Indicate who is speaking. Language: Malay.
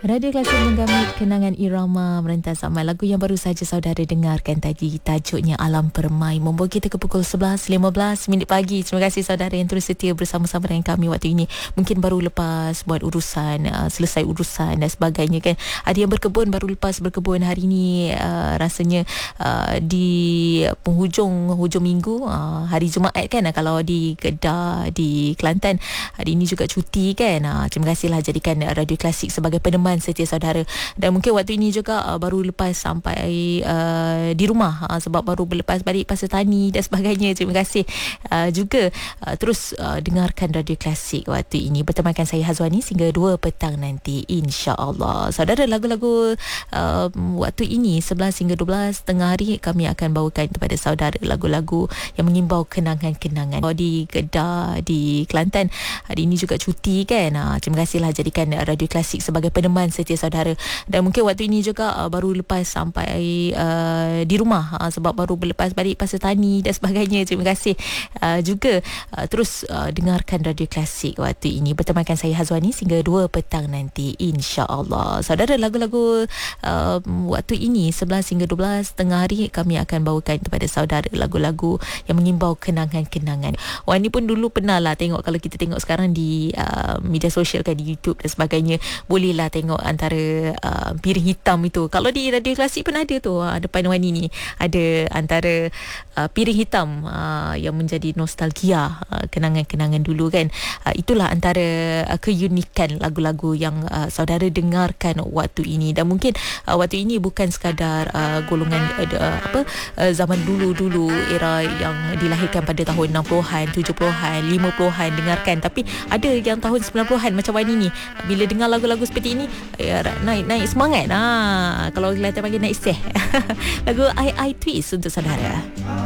Speaker 1: Radio Klasik menggamit kenangan irama merentas amal. Lagu yang baru saja saudara dengarkan tadi tajuknya Alam Permai, membawa kita ke pukul 11.15 minit pagi. Terima kasih saudara yang terus setia bersama-sama dengan kami waktu ini. Mungkin baru lepas buat urusan, selesai urusan dan sebagainya kan. Ada yang berkebun, baru lepas berkebun hari ini, rasanya di penghujung minggu, hari Jumaat kan, kalau di Kedah, di Kelantan hari ini juga cuti kan. Terima kasihlah jadikan Radio Klasik sebagai peneman setia saudara. Dan mungkin waktu ini juga baru lepas sampai di rumah, sebab baru berlepas balik pasal tani dan sebagainya. Terima kasih juga terus dengarkan Radio Klasik waktu ini. Bertemankan saya Hazwani sehingga 2 petang nanti, insya-Allah. Saudara, lagu-lagu waktu ini 11 hingga 12 tengah hari kami akan bawakan kepada saudara lagu-lagu yang mengimbau kenangan-kenangan. Di Kedah, di Kelantan hari ini juga cuti kan. Terima kasihlah jadikan Radio Klasik sebagai peneman setia saudara. Dan mungkin waktu ini juga baru lepas sampai di rumah, sebab baru berlepas balik pasal tani dan sebagainya. Terima kasih juga terus dengarkan Radio Klasik waktu ini. Bertemankan saya Hazwani sehingga 2 petang nanti, insya-Allah. Saudara, lagu-lagu waktu ini 11 hingga 12 tengah hari kami akan bawakan kepada saudara lagu-lagu yang mengimbau kenangan-kenangan. Wah, ni pun dulu pernah lah tengok. Kalau kita tengok sekarang di media sosial kan, di YouTube dan sebagainya, bolehlah tengok antara piring hitam itu. Kalau di Radio Klasik pun ada tu, depan Wani ni ada antara piring hitam yang menjadi nostalgia, kenangan-kenangan dulu kan. Itulah antara keunikan lagu-lagu yang saudara dengarkan waktu ini. Dan mungkin waktu ini bukan sekadar golongan zaman dulu-dulu, era yang dilahirkan pada tahun 60-an, 70-an, 50-an dengarkan, tapi ada yang tahun 90-an macam Wani ni, bila dengar lagu-lagu seperti ini naik semangat. Kalau Kelantan panggil naik seh. Lagu I Twist untuk saudara.